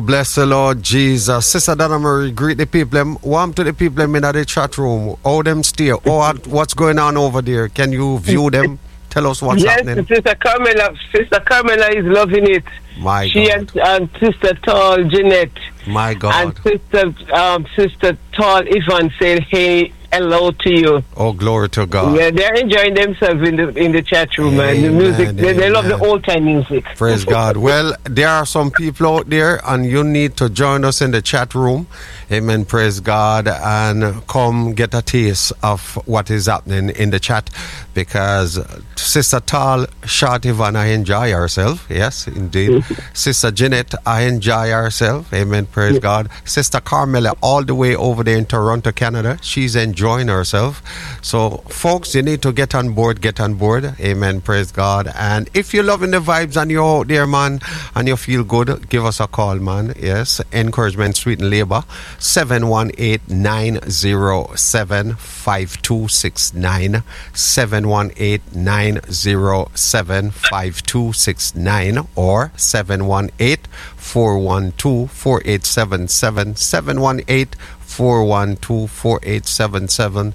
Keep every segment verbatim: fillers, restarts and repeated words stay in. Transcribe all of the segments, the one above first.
bless the Lord Jesus. Sister Donna Marie, greet the people. Them, warm to the people them in the chat room. How them stay? Oh, what's going on over there? Can you view them? Tell us what's yes, happening. Sister Carmela, Sister Carmela is loving it. My she God. and, and Sister Tall Jeanette. My God. And Sister um, Sister Tall Ivan said, hey, hello to you. Oh, glory to God. Yeah, they're enjoying themselves in the in the chat room, man. The music, they, they love the old time music. Praise God. Well, there are some people out there, and you need to join us in the chat room. Amen. Praise God. And come get a taste of what is happening in the chat, because Sister Tall, Short Yvonne, I enjoy herself. Yes, indeed. Sister Jeanette, I enjoy herself. Amen. Praise God. Sister Carmela, all the way over there in Toronto, Canada, she's enjoying herself. So, folks, you need to get on board, get on board. Amen. Praise God. And if you're loving the vibes and you're out there, man, and you feel good, give us a call, man. Yes. Encouragement, Sweet and Labor. seven one eight, nine zero seven, five two six nine. seven one eight, nine zero seven, five two six nine or seven one eight, four one two, four eight seven seven. seven one eight, four one two, four eight seven seven.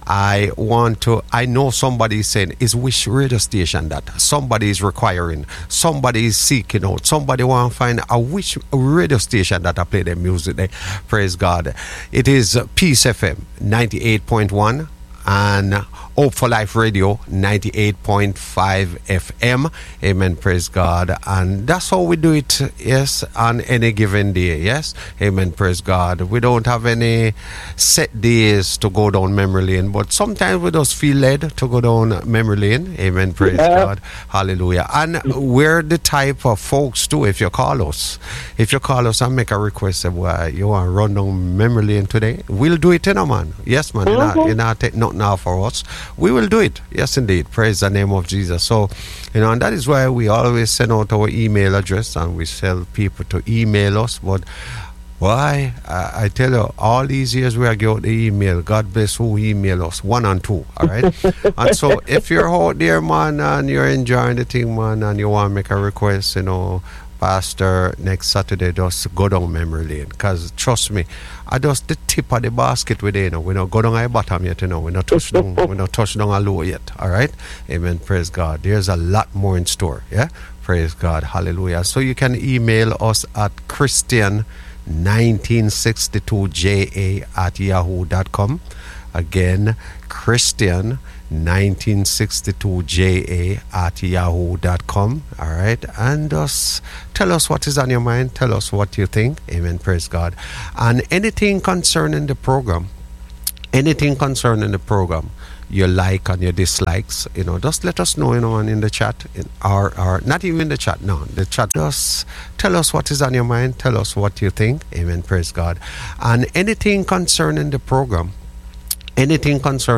I want to, I know somebody is saying, is which radio station that? Somebody is requiring, somebody is seeking out, somebody want to find a which radio station that I play their music there. Praise God. It is Peace F M ninety-eight point one and Hope for Life Radio ninety-eight point five F M. Amen. Praise God. And that's how we do it, yes, on any given day. Yes. Amen. Praise God. We don't have any set days to go down memory lane, but sometimes we just feel led to go down memory lane. Amen. Praise yeah. God. Hallelujah. And we're the type of folks too, if you call us. If you call us and make a request of well, you want to run down memory lane today, we'll do it, you know, man. Yes, man. Mm-hmm. You're not, you're not take nothing out for us. We will do it. Yes, indeed. Praise the name of Jesus. So, you know, and that is why we always send out our email address and we tell people to email us. But why? I, I tell you, all these years we are getting the email. God bless who email us. One and two. All right? And so if you're out there, man, and you're enjoying the thing, man, and you want to make a request, you know, Pastor, next Saturday, just go down memory lane. Because trust me, I just the tip of the basket with you know. We don't go down at the bottom yet, you know. We don't touch down, we don't touch down a low yet. All right? Amen. Praise God. There's a lot more in store. Yeah? Praise God. Hallelujah. So you can email us at Christian nineteen sixty-two J A at yahoo dot com. Again, Christian nineteen sixty-two J A at yahoo dot com. All right, and just tell us what is on your mind. Tell us what you think. Amen. Praise God. And anything concerning the program, anything concerning the program, your like and your dislikes, you know, just let us know, you know, and in the chat, in our, our, not even in the chat, no, the chat, just tell us what is on your mind. Tell us what you think. Amen. Praise God. And anything concerning the program, anything concerning